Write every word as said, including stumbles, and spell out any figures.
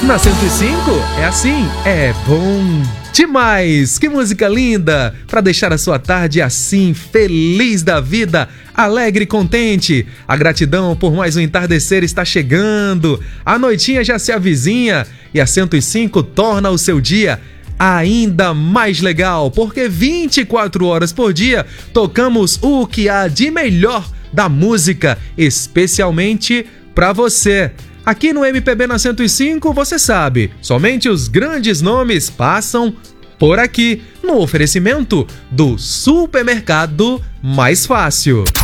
Na cento e cinco é assim, é bom demais! Que música linda! Para deixar a sua tarde assim, feliz da vida, alegre e contente. A gratidão por mais um entardecer está chegando. A noitinha já se avizinha e a cento e cinco torna o seu dia ainda mais legal, porque vinte e quatro horas por dia tocamos o que há de melhor da música, especialmente para você. Aqui no M P B na cento e cinco, você sabe, somente os grandes nomes passam por aqui, no oferecimento do Supermercado Mais Fácil.